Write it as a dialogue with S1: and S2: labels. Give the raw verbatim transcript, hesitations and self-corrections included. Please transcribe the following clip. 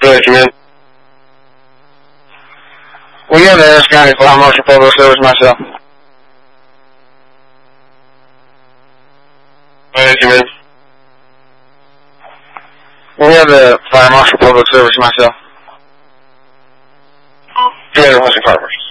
S1: Really, come in. We have the Harris County Fire Marshal Public Service myself. Really, come in. We have the Fire Marshal Public Service myself. Commander Western Carver.